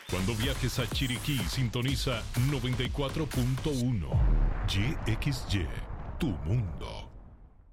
Cuando viajes a Chiriquí, sintoniza 94.1 YXY, tu mundo.